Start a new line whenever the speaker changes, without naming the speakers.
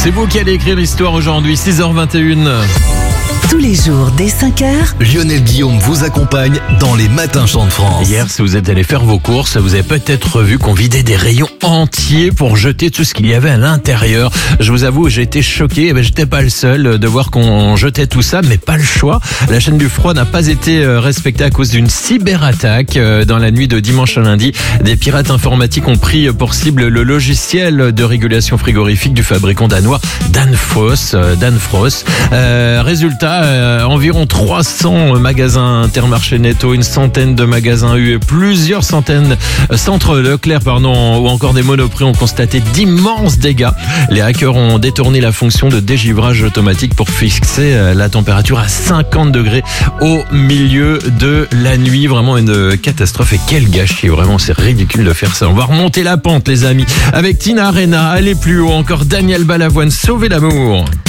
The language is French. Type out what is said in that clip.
C'est vous qui allez écrire l'histoire aujourd'hui, 6h21.
Tous les jours, dès 5h,
Lionel Guillaume vous accompagne dans les matins chants de France.
Hier, si vous êtes allé faire vos courses, vous avez peut-être vu qu'on vidait des rayons entiers pour jeter tout ce qu'il y avait à l'intérieur. Je vous avoue, j'ai été choqué. J'étais pas le seul de voir qu'on jetait tout ça, mais pas le choix. La chaîne du froid n'a pas été respectée à cause d'une cyberattaque. Dans la nuit de dimanche à lundi, des pirates informatiques ont pris pour cible le logiciel de régulation frigorifique du fabricant danois Danfoss. Résultat, environ 300 magasins Intermarché Netto, une centaine de magasins UE, plusieurs centaines centres Leclerc, ou encore des Monoprix ont constaté d'immenses dégâts. Les hackers ont détourné la fonction de dégivrage automatique pour fixer la température à 50 degrés au milieu de la nuit. Vraiment une catastrophe et quel gâchis. Vraiment, c'est ridicule de faire ça. On va remonter la pente, les amis, avec Tina Arena, aller plus haut, encore Daniel Balavoine, Sauver l'amour.